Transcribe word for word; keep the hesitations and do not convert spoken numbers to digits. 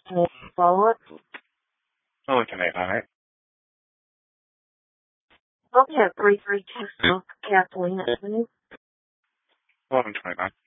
follow-up? Oh, can I, all right. Okay, three three two Kathleen Avenue. eleven twenty-nine.